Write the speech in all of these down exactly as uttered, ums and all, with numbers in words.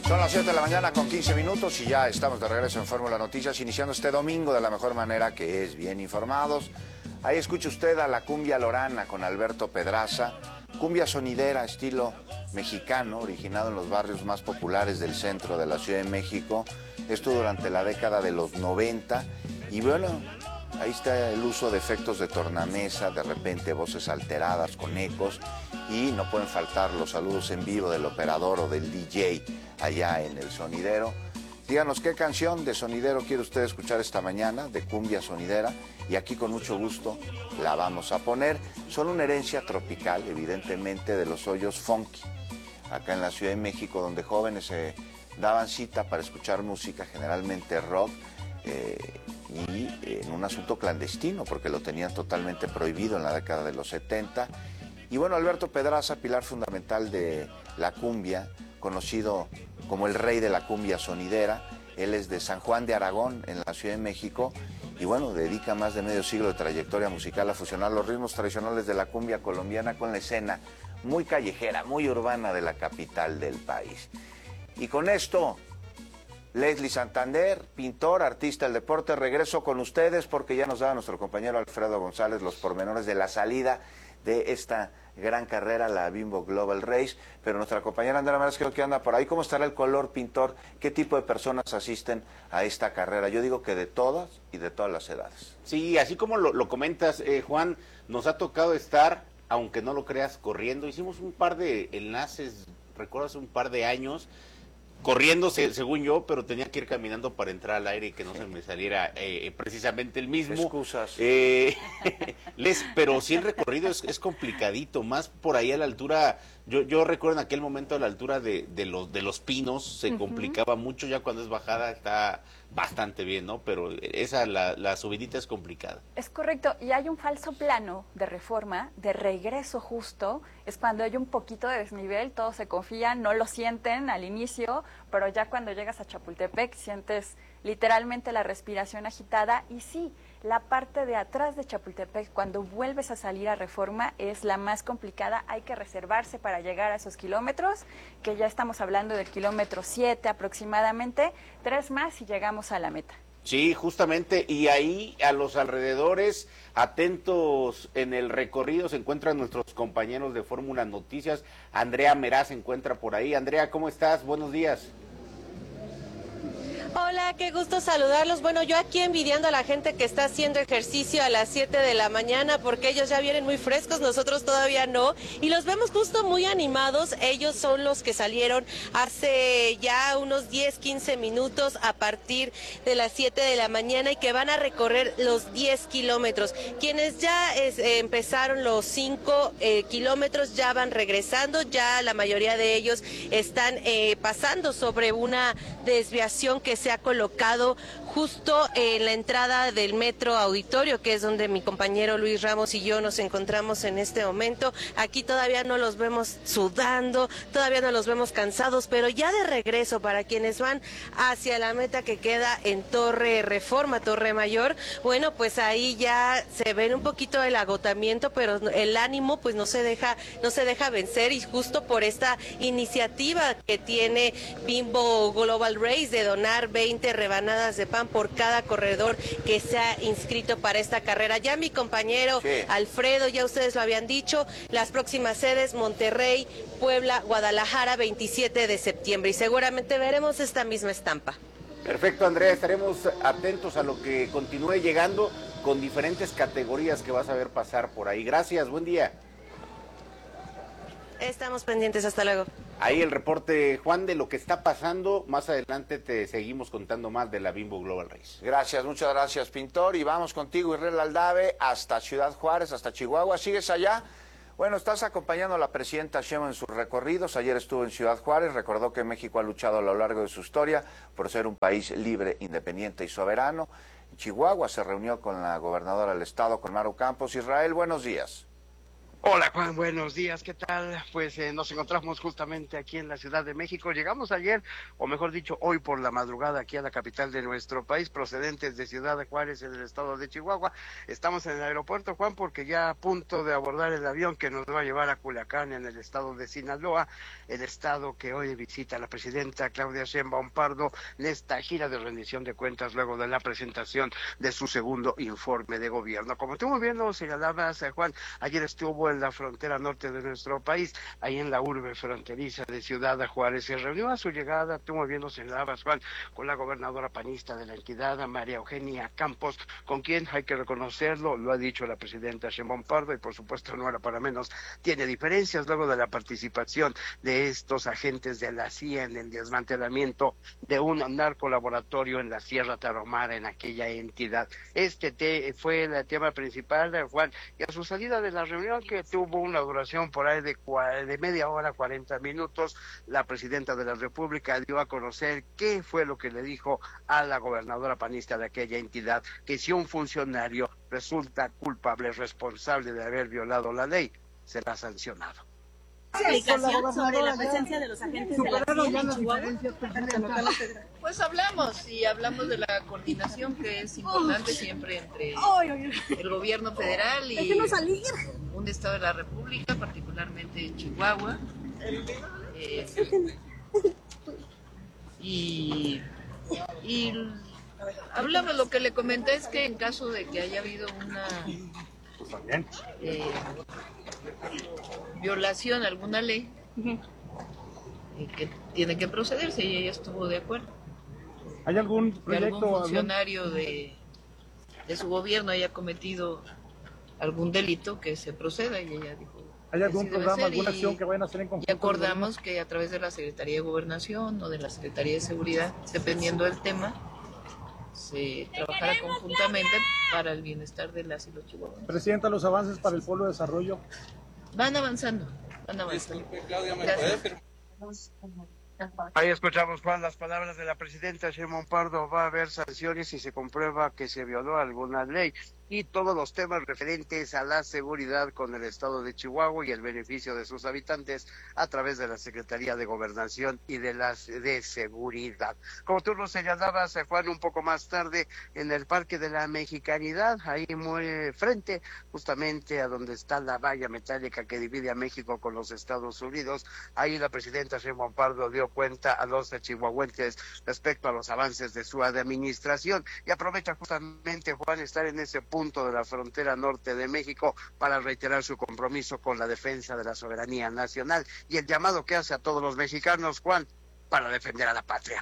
Son las siete de la mañana con quince minutos y ya estamos de regreso en Fórmula Noticias, iniciando este domingo de la mejor manera, que es bien informados. Ahí escucha usted a la cumbia lorana con Alberto Pedraza, cumbia sonidera estilo mexicano, originado en los barrios más populares del centro de la Ciudad de México. Esto durante la década de los noventa. Y bueno, ahí está el uso de efectos de tornamesa, de repente voces alteradas con ecos, y no pueden faltar los saludos en vivo del operador o del D J allá en el sonidero. Díganos qué canción de sonidero quiere usted escuchar esta mañana, de cumbia sonidera, y aquí con mucho gusto la vamos a poner. Son una herencia tropical, evidentemente, de los hoyos funky, acá en la Ciudad de México, donde jóvenes se daban cita para escuchar música, generalmente rock, eh, y en un asunto clandestino, porque lo tenían totalmente prohibido en la década de los setenta. Y bueno, Alberto Pedraza, pilar fundamental de la cumbia, conocido como el rey de la cumbia sonidera. Él es de San Juan de Aragón, en la Ciudad de México, y bueno, dedica más de medio siglo de trayectoria musical a fusionar los ritmos tradicionales de la cumbia colombiana con la escena muy callejera, muy urbana de la capital del país. Y con esto, Leslie Santander, pintor, artista del deporte, regreso con ustedes porque ya nos da nuestro compañero Alfredo González los pormenores de la salida de esta gran carrera, la Bimbo Global Race, pero nuestra compañera Andrea Maras creo que anda por ahí. ¿Cómo estará el color, pintor? ¿Qué tipo de personas asisten a esta carrera? Yo digo que de todas y de todas las edades. Sí, así como lo, lo comentas, eh, Juan, nos ha tocado estar, aunque no lo creas, corriendo. Hicimos un par de enlaces, recuerdas, un par de años, corriendo según yo, pero tenía que ir caminando para entrar al aire y que no se me saliera eh, precisamente el mismo. Excusas. Eh, les, pero sí el recorrido es, es complicadito, más por ahí a la altura. Yo, yo recuerdo en aquel momento a la altura de, de, los, de los pinos se uh-huh. complicaba mucho, ya cuando es bajada está bastante bien, ¿no? Pero esa, la, la subidita es complicada. Es correcto, y hay un falso plano de Reforma, de regreso justo, es cuando hay un poquito de desnivel, todos se confían, no lo sienten al inicio, pero ya cuando llegas a Chapultepec sientes literalmente la respiración agitada, y sí, la parte de atrás de Chapultepec, cuando vuelves a salir a Reforma, es la más complicada. Hay que reservarse para llegar a esos kilómetros, que ya estamos hablando del kilómetro siete aproximadamente, tres más y llegamos a la meta. Sí, justamente, y ahí a los alrededores, atentos en el recorrido, se encuentran nuestros compañeros de Fórmula Noticias. Andrea Meraz se encuentra por ahí. Andrea, ¿cómo estás? Buenos días. Hola, qué gusto saludarlos. Bueno, yo aquí envidiando a la gente que está haciendo ejercicio a las siete de la mañana porque ellos ya vienen muy frescos, nosotros todavía no. Y los vemos justo muy animados. Ellos son los que salieron hace ya unos diez, quince minutos a partir de las siete de la mañana y que van a recorrer los diez kilómetros. Quienes ya es, eh, empezaron los cinco eh, kilómetros ya van regresando, ya la mayoría de ellos están eh, pasando sobre una desviación que se ha colocado justo en la entrada del Metro Auditorio, que es donde mi compañero Luis Ramos y yo nos encontramos en este momento. Aquí todavía no los vemos sudando, todavía no los vemos cansados, pero ya de regreso para quienes van hacia la meta que queda en Torre Reforma, Torre Mayor, bueno, pues ahí ya se ven un poquito el agotamiento, pero el ánimo pues no se deja, no se deja vencer, y justo por esta iniciativa que tiene Bimbo Global Race de donar veinte rebanadas de pan por cada corredor que se ha inscrito para esta carrera. Ya mi compañero sí. Alfredo, ya ustedes lo habían dicho, las próximas sedes: Monterrey, Puebla, Guadalajara, veintisiete de septiembre, y seguramente veremos esta misma estampa. Perfecto, Andrea, estaremos atentos a lo que continúe llegando con diferentes categorías que vas a ver pasar por ahí. Gracias, buen día. Estamos pendientes, hasta luego. Ahí el reporte, Juan, de lo que está pasando. Más adelante te seguimos contando más de la Bimbo Global Race. Gracias, muchas gracias, pintor. Y vamos contigo, Israel Aldave, hasta Ciudad Juárez, hasta Chihuahua. ¿Sigues allá? Bueno, estás acompañando a la presidenta Sheinbaum en sus recorridos. Ayer estuvo en Ciudad Juárez, recordó que México ha luchado a lo largo de su historia por ser un país libre, independiente y soberano. En Chihuahua se reunió con la gobernadora del estado, con Maru Campos. Israel, buenos días. Hola Juan, buenos días, ¿qué tal? Pues eh, nos encontramos justamente aquí en la Ciudad de México. Llegamos ayer, o mejor dicho, hoy por la madrugada aquí a la capital de nuestro país, procedentes de Ciudad de Juárez en el estado de Chihuahua. Estamos en el aeropuerto, Juan, porque ya a punto de abordar el avión que nos va a llevar a Culiacán en el estado de Sinaloa, el estado que hoy visita la presidenta Claudia Sheinbaum Pardo en esta gira de rendición de cuentas luego de la presentación de su segundo informe de gobierno. Como tú muy bien lo señalabas, Juan, ayer estuvo en la frontera norte de nuestro país, ahí en la urbe fronteriza de Ciudad Juárez. Se reunió a su llegada, tú muy bien lo señalabas, Juan, con la gobernadora panista de la entidad, María Eugenia Campos, con quien hay que reconocerlo, lo ha dicho la presidenta Sheinbaum Pardo, y por supuesto no era para menos, tiene diferencias luego de la participación de estos agentes de la C I A en el desmantelamiento de un narcolaboratorio en la Sierra Tarahumara, en aquella entidad. Este te, fue el tema principal, Juan, y a su salida de la reunión, que tuvo una duración por ahí de, de media hora, cuarenta minutos, la presidenta de la República dio a conocer qué fue lo que le dijo a la gobernadora panista de aquella entidad, que si un funcionario resulta culpable, responsable de haber violado la ley, será sancionado. Explicación sobre la presencia de los agentes de la C I A en Chihuahua. Pues hablamos y hablamos de la coordinación que es importante siempre entre el gobierno federal y un estado de la República, particularmente en Chihuahua. Eh, y, y hablamos, lo que le comenté es que en caso de que haya habido una eh, violación a alguna ley, uh-huh. que tiene que procederse, y ella estuvo de acuerdo. ¿Hay algún proyecto? Que algún funcionario algún... de, de su gobierno haya cometido algún delito, que se proceda, y ella dijo. ¿Hay algún programa, alguna acción que vayan a hacer en conjunto? Y acordamos que a través de la Secretaría de Gobernación o de la Secretaría de Seguridad, dependiendo del tema, se trabajará conjuntamente para el bienestar de las y los chihuahuenses. Presidenta, los avances para el Polo de Desarrollo. Van avanzando, van avanzando. Gracias. Ahí escuchamos, Juan, las palabras de la presidenta Sheinbaum Pardo. Va a haber sanciones si se comprueba que se violó alguna ley, y todos los temas referentes a la seguridad con el estado de Chihuahua y el beneficio de sus habitantes a través de la Secretaría de Gobernación y de las de Seguridad. Como tú lo señalabas, Juan, un poco más tarde en el Parque de la Mexicanidad, ahí muy frente justamente a donde está la valla metálica que divide a México con los Estados Unidos, ahí la presidenta Sheinbaum Pardo dio cuenta a los chihuahuenses respecto a los avances de su administración, y aprovecha justamente, Juan, estar en ese punto punto de la frontera norte de México para reiterar su compromiso con la defensa de la soberanía nacional y el llamado que hace a todos los mexicanos, Juan, para defender a la patria.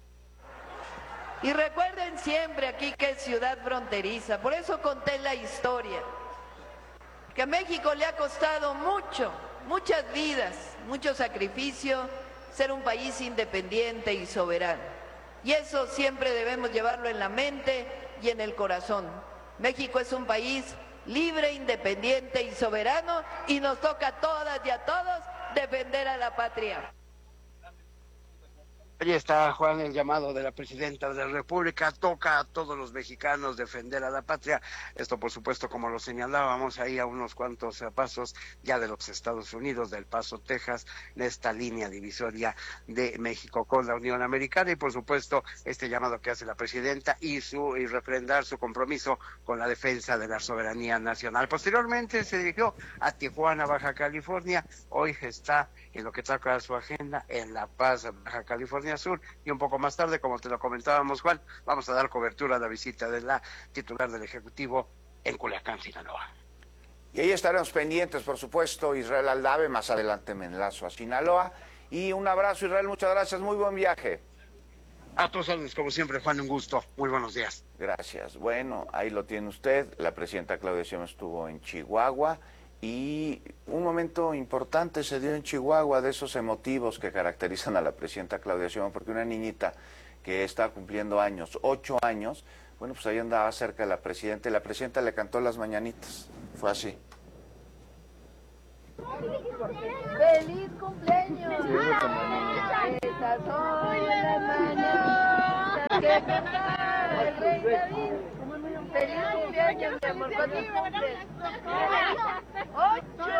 Y recuerden siempre aquí que es ciudad fronteriza, por eso conté la historia, que a México le ha costado mucho, muchas vidas, mucho sacrificio ser un país independiente y soberano, y eso siempre debemos llevarlo en la mente y en el corazón. México es un país libre, independiente y soberano, y nos toca a todas y a todos defender a la patria. Ahí está, Juan, el llamado de la presidenta de la República. Toca a todos los mexicanos defender a la patria. Esto, por supuesto, como lo señalábamos, ahí a unos cuantos pasos ya de los Estados Unidos, del Paso, Texas, en esta línea divisoria de México con la Unión Americana. Y, por supuesto, este llamado que hace la presidenta y su y refrendar su compromiso con la defensa de la soberanía nacional. Posteriormente se dirigió a Tijuana, Baja California. Hoy está en lo que toca su agenda en La Paz, Baja California Sur, y un poco más tarde, como te lo comentábamos, Juan, vamos a dar cobertura a la visita de la titular del Ejecutivo en Culiacán, Sinaloa. Y ahí estaremos pendientes, por supuesto. Israel Aldave, más adelante me enlazo a Sinaloa. Y un abrazo, Israel, muchas gracias, muy buen viaje. A tus órdenes, como siempre, Juan, un gusto, muy buenos días. Gracias. Bueno, ahí lo tiene usted, la presidenta Claudia Sheinbaum estuvo en Chihuahua, y un momento importante se dio en Chihuahua, de esos emotivos que caracterizan a la presidenta Claudia Sheinbaum, porque una niñita que está cumpliendo años, ocho años, bueno, pues ahí andaba cerca de la presidenta, y la presidenta le cantó las mañanitas. Fue así. ¡Feliz cumpleaños! Estas son las mañanitas que cantaba el rey David. Feliz cumpleaños, mi amor. ¿Cuántos cumples? ¡Ocho!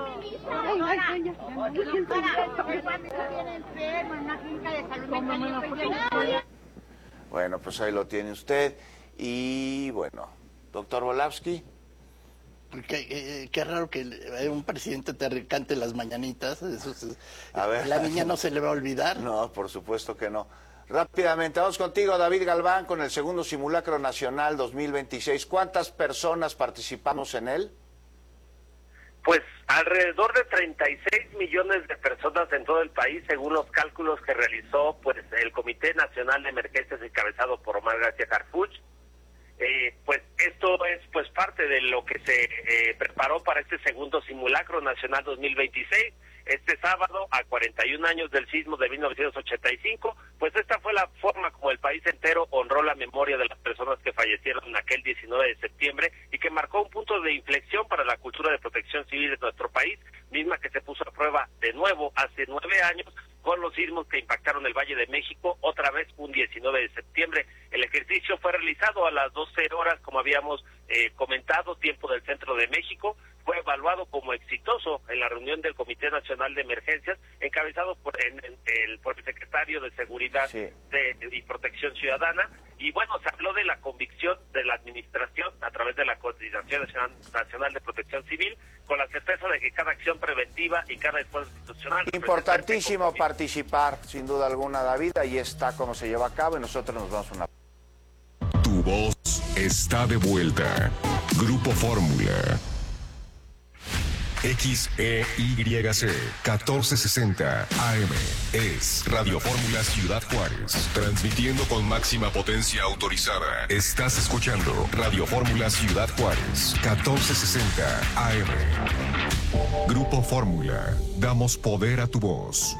Bueno, pues ahí lo tiene usted. Y bueno, doctor Volavsky. Qué, qué, qué raro que un presidente te cante las mañanitas. Eso es, a ver. La niña no se le va a olvidar. No, por supuesto que no. Rápidamente, vamos contigo, David Galván, con el segundo Simulacro Nacional dos mil veintiséis. ¿Cuántas personas participamos en él? Pues alrededor de treinta y seis millones de personas en todo el país, según los cálculos que realizó pues el Comité Nacional de Emergencias encabezado por Omar García Harfuch. Eh, pues esto es pues parte de lo que se eh, preparó para este segundo Simulacro Nacional dos mil veintiséis. Este sábado, a cuarenta y un años del sismo de mil novecientos ochenta y cinco, pues esta fue la forma como el país entero honró la memoria de las personas que fallecieron en aquel diecinueve de septiembre y que marcó un punto de inflexión para la cultura de protección civil de nuestro país, misma que se puso a prueba de nuevo hace nueve años con los sismos que impactaron el Valle de México, otra vez un diecinueve de septiembre. El ejercicio fue realizado a las doce horas, como habíamos eh, comentado, tiempo del centro de México. Fue evaluado como exitoso en la reunión del Comité Nacional de Emergencias, encabezado por, en, en, el, por el secretario de Seguridad sí. de, de, y Protección Ciudadana. Y bueno, se habló de la convicción de la administración a través de la Coordinación Nacional, Nacional de Protección Civil, con la certeza de que cada acción preventiva y cada esfuerzo institucional... Importantísimo participar, sin duda alguna, David. Ahí está cómo se lleva a cabo y nosotros nos vamos a una... Tu voz está de vuelta. Grupo Fórmula. X E Y C catorce sesenta A M es Radio Fórmula Ciudad Juárez, transmitiendo con máxima potencia autorizada. Estás escuchando Radio Fórmula Ciudad Juárez, catorce sesenta A M. Grupo Fórmula, damos poder a tu voz.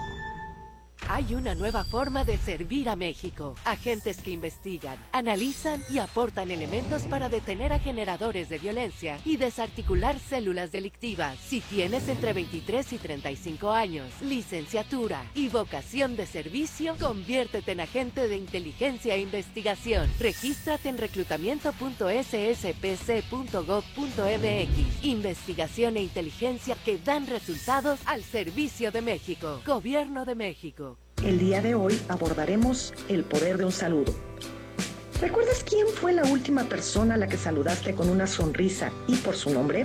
Hay una nueva forma de servir a México. Agentes que investigan, analizan y aportan elementos para detener a generadores de violencia y desarticular células delictivas. Si tienes entre veintitrés y treinta y cinco años, licenciatura y vocación de servicio, conviértete en agente de inteligencia e investigación. Regístrate en reclutamiento punto s s p c punto gov punto m x. Investigación e inteligencia que dan resultados al servicio de México. Gobierno de México. El día de hoy abordaremos el poder de un saludo. ¿Recuerdas quién fue la última persona a la que saludaste con una sonrisa y por su nombre?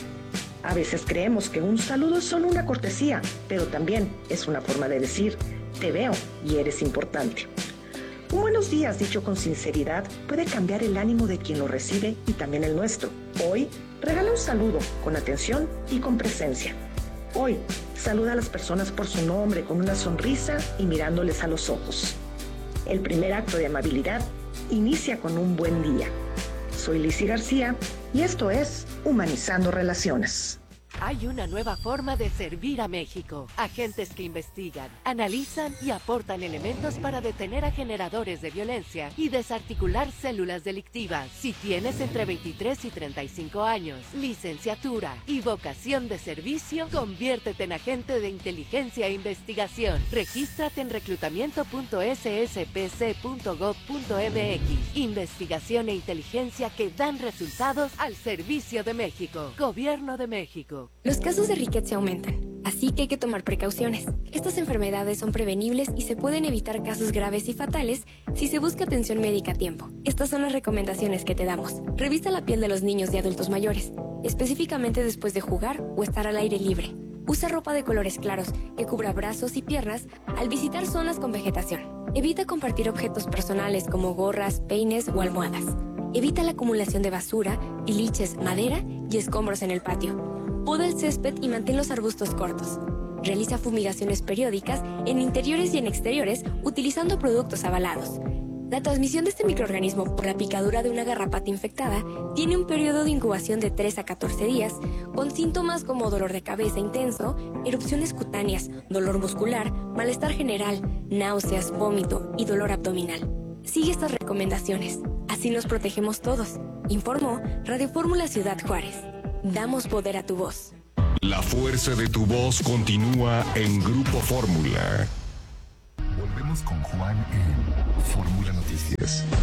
A veces creemos que un saludo es solo una cortesía, pero también es una forma de decir, te veo y eres importante. Un buenos días dicho con sinceridad puede cambiar el ánimo de quien lo recibe y también el nuestro. Hoy, regala un saludo con atención y con presencia. Hoy, saluda a las personas por su nombre con una sonrisa y mirándoles a los ojos. El primer acto de amabilidad inicia con un buen día. Soy Lizzy García y esto es Humanizando Relaciones. Hay una nueva forma de servir a México. Agentes que investigan, analizan y aportan elementos para detener a generadores de violencia y desarticular células delictivas. Si tienes entre veintitrés y treinta y cinco años, licenciatura y vocación de servicio, conviértete en agente de inteligencia e investigación. Regístrate en reclutamiento punto s s p c punto gov punto m x. Investigación e inteligencia que dan resultados al servicio de México. Gobierno de México. Los casos de riqueza aumentan, así que hay que tomar precauciones. Estas enfermedades son prevenibles y se pueden evitar casos graves y fatales si se busca atención médica a tiempo. Estas son las recomendaciones que te damos. Revisa la piel de los niños y adultos mayores, específicamente después de jugar o estar al aire libre. Usa ropa de colores claros que cubra brazos y piernas al visitar zonas con vegetación. Evita compartir objetos personales como gorras, peines o almohadas. Evita la acumulación de basura, tiliches, madera y escombros en el patio. Poda el césped y mantén los arbustos cortos. Realiza fumigaciones periódicas en interiores y en exteriores utilizando productos avalados. La transmisión de este microorganismo por la picadura de una garrapata infectada tiene un periodo de incubación de tres a catorce días, con síntomas como dolor de cabeza intenso, erupciones cutáneas, dolor muscular, malestar general, náuseas, vómito y dolor abdominal. Sigue estas recomendaciones. Así nos protegemos todos. Informó Radio Fórmula Ciudad Juárez. Damos poder a tu voz. La fuerza de tu voz continúa en Grupo Fórmula. Volvemos con Juan en Fórmula Noticias.